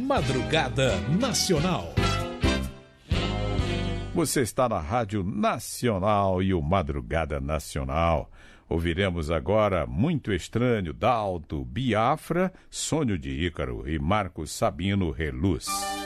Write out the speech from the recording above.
Madrugada Nacional. Você está na Rádio Nacional e o Madrugada Nacional. Ouviremos agora Muito Estranho, Dalto, Biafra, Sonho de Ícaro e Marcos Sabino, Reluz.